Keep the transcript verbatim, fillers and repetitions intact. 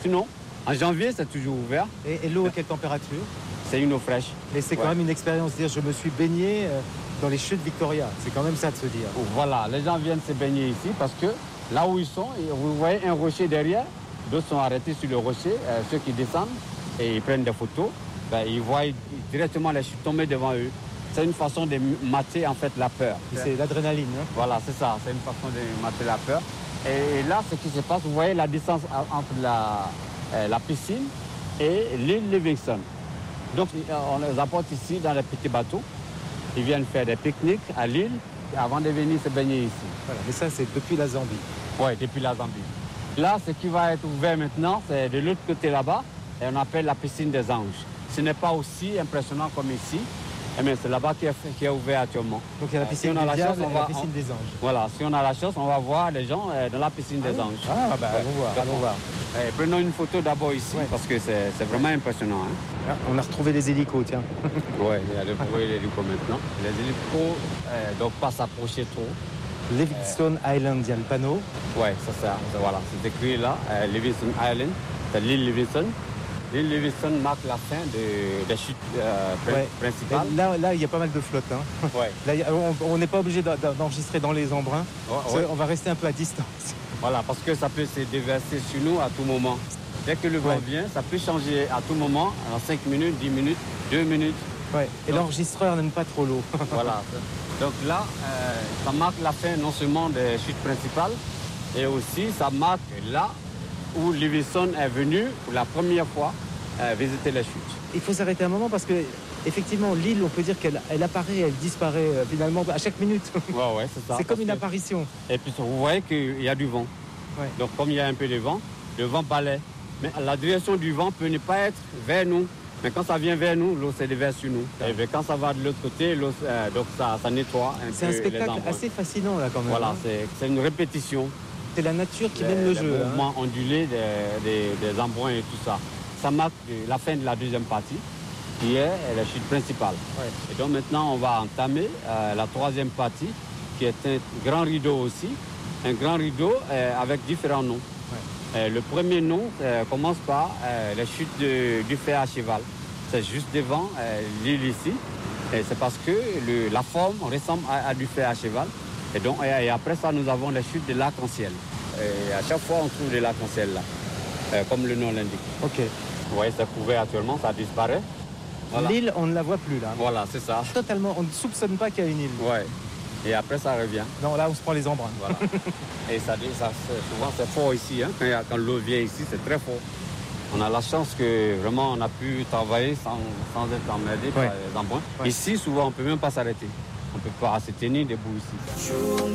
Sinon, en janvier, c'est toujours ouvert. Et, et l'eau à quelle température? C'est une eau fraîche. Mais c'est quand ouais. même une expérience, dire je me suis baigné dans les chutes Victoria. C'est quand même ça de se dire. Voilà, les gens viennent se baigner ici parce que là où ils sont, vous voyez un rocher derrière, d'autres sont arrêtés sur le rocher, euh, ceux qui descendent et ils prennent des photos, ben, ils voient directement les chutes tomber devant eux. C'est une façon de mater en fait la peur. C'est l'adrénaline. Hein? Voilà, c'est ça, c'est une façon de mater la peur. Et là, ce qui se passe, vous voyez la distance entre la, euh, la piscine et l'île Livingston. Donc, on les apporte ici dans les petits bateaux. Ils viennent faire des pique-niques à l'île avant de venir se baigner ici. Voilà, mais ça, c'est depuis la Zambie. Oui, depuis la Zambie. Là, ce qui va être ouvert maintenant, c'est de l'autre côté là-bas, et on appelle la piscine des anges. Ce n'est pas aussi impressionnant comme ici, mais c'est là-bas qui est, qui est ouvert actuellement. Donc il y a la piscine, si des, diables, chance, on va, la piscine on, des anges. Voilà, si on a la chance, on va voir les gens dans la piscine ah, des anges. Ah, bah, allons voir, allons voir. Eh, prenons une photo d'abord ici, ouais. parce que c'est vraiment impressionnant. Hein. Ah, on a retrouvé les hélicos, tiens. Oui, il y a retrouvé les hélicos maintenant. Les hélicos ne eh, doivent pas s'approcher trop. Livingston eh. Island, il y a le panneau. Oui, c'est ça. Voilà, c'est écrit là, eh, Livingston Island, c'est l'île Livingston. L'île Livingston marque la fin de, des chutes euh, ouais. principales. Là, là, il y a pas mal de flotte. Hein. Ouais. Là, a, on n'est pas obligé d'enregistrer dans les embruns. Ouais, ouais. On va rester un peu à distance. Voilà, parce que ça peut se déverser sur nous à tout moment. Dès que le vent ouais. vient, ça peut changer à tout moment, en cinq minutes, dix minutes, deux minutes. Ouais. Et l'enregistreur n'aime pas trop l'eau. Voilà. Donc là, euh, ça marque la fin non seulement des chutes principales, et aussi ça marque là où Livingston est venu pour la première fois euh, visiter les chutes. Il faut s'arrêter un moment parce que effectivement l'île, on peut dire qu'elle elle apparaît, elle disparaît euh, finalement à chaque minute. Ouais, ouais, c'est ça. C'est comme une que... apparition. Et puis vous voyez qu'il y a du vent. Ouais. Donc comme il y a un peu de vent, le vent balaie. Mais la direction du vent peut ne pas être vers nous. Mais quand ça vient vers nous, l'eau se déverse sur nous. Et bien, quand ça va de l'autre côté, l'eau, euh, donc ça, ça nettoie un peu. C'est un spectacle assez fascinant là quand même. Voilà, hein. c'est une répétition. C'est la nature qui les, mène le les jeu. Les mouvements hein. ondulés des, des, des embruns et tout ça. Ça marque la fin de la deuxième partie, qui est la chute principale. Ouais. Et donc maintenant, on va entamer euh, la troisième partie, qui est un grand rideau aussi. Un grand rideau euh, avec différents noms. Ouais. Euh, le premier nom euh, commence par euh, la chute de, du fer à cheval. C'est juste devant euh, l'île ici. Et c'est parce que le, la forme ressemble à, à du fer à cheval. Et, donc, et, et après ça, nous avons les chutes de l'arc-en-ciel. Et à chaque fois, on trouve des arc-en-ciel là, euh, comme le nom l'indique. Ok. Vous voyez, c'est couvert actuellement, ça disparaît. Voilà. L'île, on ne la voit plus là. Voilà, c'est ça. Totalement, on ne soupçonne pas qu'il y a une île. Ouais. Et après, ça revient. Non, là, on se prend les embruns. Voilà. Et ça, ça souvent, c'est fort ici. Hein. Quand, quand l'eau vient ici, c'est très fort. On a la chance que vraiment, on a pu travailler sans, sans être emmerdé ouais. par les embruns. Ouais. Ici, souvent, on ne peut même pas s'arrêter. On ne peut pas se tenir debout ici.